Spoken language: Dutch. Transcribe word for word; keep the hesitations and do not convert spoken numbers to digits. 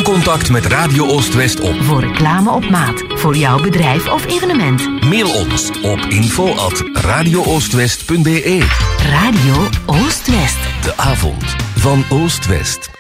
Neem contact met Radio Oost-West op. Voor reclame op maat, voor jouw bedrijf of evenement. Mail ons op info at radio oostwest punt be. Radio Oost-West. De avond van Oost-West.